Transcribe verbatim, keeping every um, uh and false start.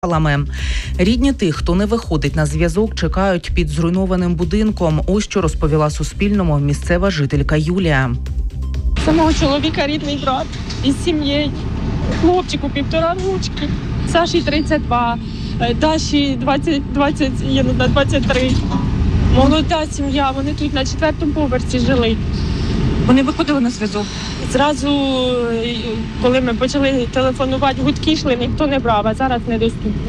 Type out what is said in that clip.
Рідні тих, хто не виходить на зв'язок, чекають під зруйнованим будинком. Ось що розповіла Суспільному місцева жителька Юлія. Самого чоловіка рідний брат із сім'єю, хлопчику півтора рочки, Саші тридцять два, Даші двадцять, двадцять, я не знаю, двадцять три. Молода сім'я, вони тут на четвертому поверсі жили. Вони виходили на зв'язок. Зразу, коли ми почали телефонувати, гудки йшли, ніхто не брав, а зараз недоступні.